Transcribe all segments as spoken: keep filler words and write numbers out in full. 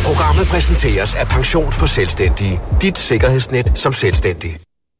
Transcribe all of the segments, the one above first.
Programmet præsenteres af Pension for Selvstændige. Dit sikkerhedsnet som selvstændig.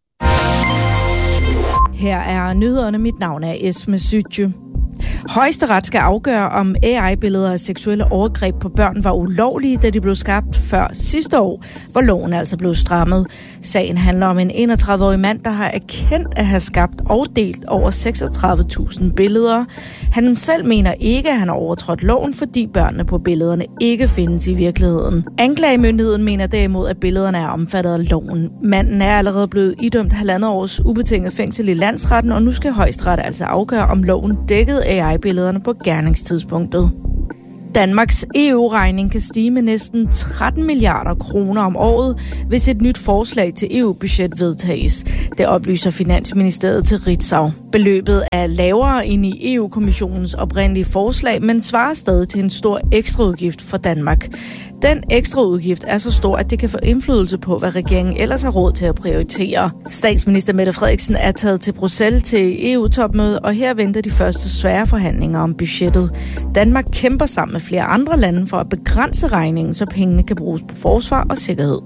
Her er nyhederne. Mit navn er Esme Sytje. Højesteret skal afgøre, om A I-billeder af seksuelle overgreb på børn var ulovlige, da de blev skabt før sidste år, hvor loven altså blev strammet. Sagen handler om en enogtredive-årig mand, der har erkendt at have skabt og delt over seksogtredive tusind billeder. Han selv mener ikke, at han har overtrådt loven, fordi børnene på billederne ikke findes i virkeligheden. Anklagemyndigheden mener derimod, at billederne er omfattet af loven. Manden er allerede blevet idømt halvandet års ubetinget fængsel i landsretten, og nu skal Højesteret altså afgøre, om loven dækkede A I-billederne på gerningstidspunktet. Danmarks E U-regning kan stige med næsten tretten milliarder kroner om året, hvis et nyt forslag til E U-budget vedtages. Det oplyser Finansministeriet til Ritzau. Beløbet er lavere end i E U-kommissionens oprindelige forslag, men svarer stadig til en stor ekstraudgift for Danmark. Den ekstra udgift er så stor, at det kan få indflydelse på, hvad regeringen ellers har råd til at prioritere. Statsminister Mette Frederiksen er taget til Bruxelles til E U-topmødet, og her venter de første svære forhandlinger om budgettet. Danmark kæmper sammen med flere andre lande for at begrænse regningen, så pengene kan bruges på forsvar og sikkerhed.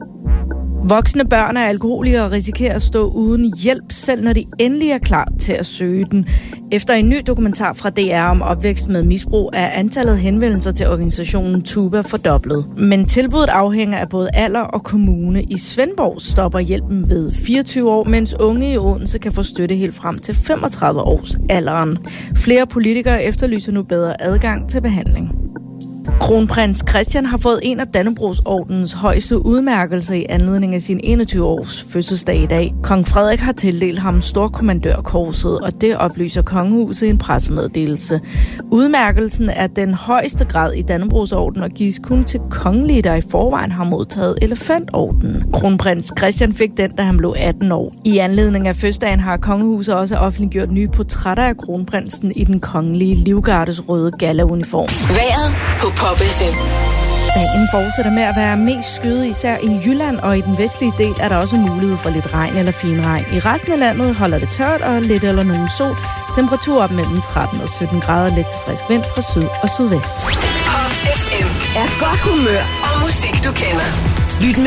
Voksne børn af alkoholikere risikerer at stå uden hjælp, selv når de endelig er klar til at søge den. Efter en ny dokumentar fra D R om opvækst med misbrug er antallet henvendelser til organisationen Tuba fordoblet. Men tilbuddet afhænger af både alder og kommune. I Svendborg stopper hjælpen ved fireogtyve år, mens unge i Odense kan få støtte helt frem til femogtredive års alderen. Flere politikere efterlyser nu bedre adgang til behandling. Kronprins Christian har fået en af Dannebrogs-ordenens højeste udmærkelser i anledning af sin enogtyve-års fødselsdag i dag. Kong Frederik har tildelt ham Storkommandørkorset, og det oplyser kongehuset i en pressemeddelelse. Udmærkelsen er den højeste grad i Dannebrogs-orden og gives kun til kongelige, der i forvejen har modtaget Elefantorden. Kronprins Christian fik den, da han blev atten år. I anledning af fødselsdagen har kongehuset også offentliggjort nye portrætter af kronprinsen i den kongelige livgardes røde galla-uniform. Vejret på Pop F M. Dagen fortsætter med at være mest skyet, især i Jylland, og i den vestlige del er der også mulighed for lidt regn eller finregn. I resten af landet holder det tørt og lidt eller nogen sol. Temperatur op mellem tretten og sytten grader, let til frisk vind fra syd og sydvest. Pop F M er godt humør og musik, du kender. Lyt